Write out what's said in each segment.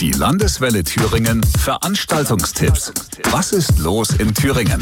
Die Landeswelle Thüringen Veranstaltungstipps. Was ist los in Thüringen?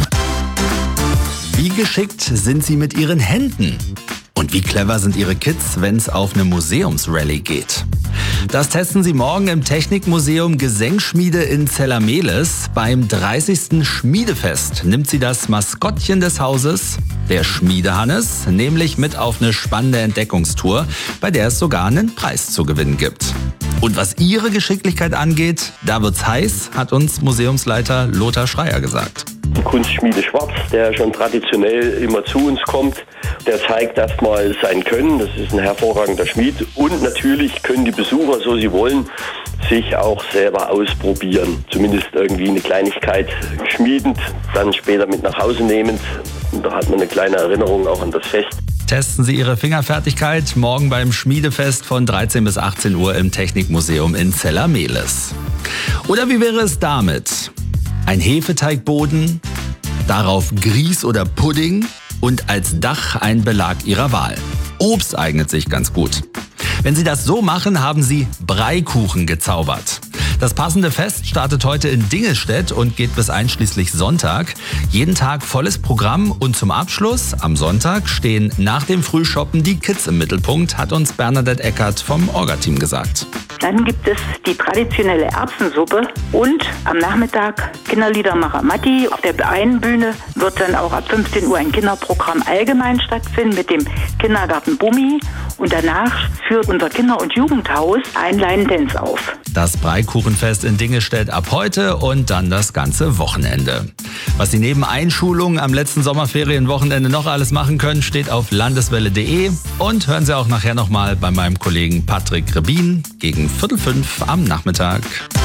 Wie geschickt sind Sie mit Ihren Händen? Und wie clever sind Ihre Kids, wenn es auf eine Museumsrallye geht? Das testen Sie morgen im Technikmuseum Gesenkschmiede in Zellermehlis. Beim 30. Schmiedefest nimmt sie das Maskottchen des Hauses, der Schmiedehannes, nämlich mit auf eine spannende Entdeckungstour, bei der es sogar einen Preis zu gewinnen gibt. Und was ihre Geschicklichkeit angeht, da wird's heiß, hat uns Museumsleiter Lothar Schreier gesagt. Die Kunstschmiede Schwarz, der schon traditionell immer zu uns kommt, der zeigt erstmal sein Können. Das ist ein hervorragender Schmied. Und natürlich können die Besucher, so sie wollen, sich auch selber ausprobieren. Zumindest irgendwie eine Kleinigkeit schmiedend, dann später mit nach Hause nehmend. Und da hat man eine kleine Erinnerung auch an das Fest. Testen Sie Ihre Fingerfertigkeit morgen beim Schmiedefest von 13 bis 18 Uhr im Technikmuseum in Zellermehlis. Oder wie wäre es damit? Ein Hefeteigboden, darauf Grieß oder Pudding und als Dach ein Belag Ihrer Wahl. Obst eignet sich ganz gut. Wenn Sie das so machen, haben Sie Breikuchen gezaubert. Das passende Fest startet heute in Dingelstedt und geht bis einschließlich Sonntag. Jeden Tag volles Programm und zum Abschluss am Sonntag stehen nach dem Frühshoppen die Kids im Mittelpunkt, hat uns Bernadette Eckert vom Orga-Team gesagt. Dann gibt es die traditionelle Erbsensuppe und am Nachmittag Kinderliedermacher Matti. Auf der einen Bühne wird dann auch ab 15 Uhr ein Kinderprogramm allgemein stattfinden mit dem Kindergarten Bummi. Und danach führt unser Kinder- und Jugendhaus ein Line Dance auf. Das Breikuchenfest in Dingelstedt ab heute und dann das ganze Wochenende. Was Sie neben Einschulungen am letzten Sommerferienwochenende noch alles machen können, steht auf landeswelle.de. Und hören Sie auch nachher nochmal bei meinem Kollegen Patrick Rebin gegen 4:45 am Nachmittag.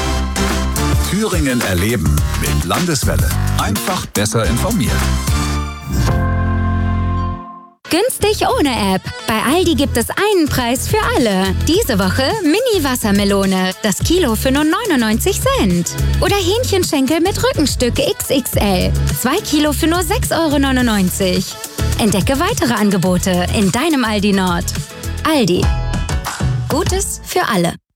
Thüringen erleben mit Landeswelle. Einfach besser informiert. Günstig ohne App. Bei Aldi gibt es einen Preis für alle. Diese Woche Mini-Wassermelone. Das Kilo für nur 99 Cent. Oder Hähnchenschenkel mit Rückenstück XXL. 2 Kilo für nur 6,99 €. Entdecke weitere Angebote in deinem Aldi Nord. Aldi. Gutes für alle.